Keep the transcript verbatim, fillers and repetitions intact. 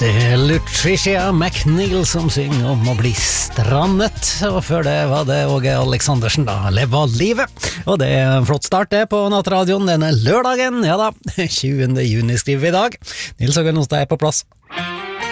Det er Lutricia McNeil som synger om å bli strandet, og før det var det Åge Aleksandersen da, Leva livet. Og det er en flott start det på nattradioen denne lørdagen, ja da, tjuende juni skriver vi i dag. Nils Åge Nostad er på plass.